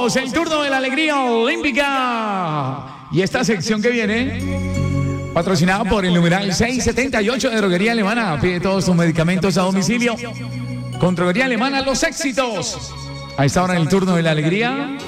amigos, el turno de la alegría olímpica. Y esta sección que viene, patrocinada por el numeral 678 de Droguería Alemana. Pide todos sus medicamentos a domicilio. Con Droguería Alemana, los éxitos. A esta hora en el turno de la alegría.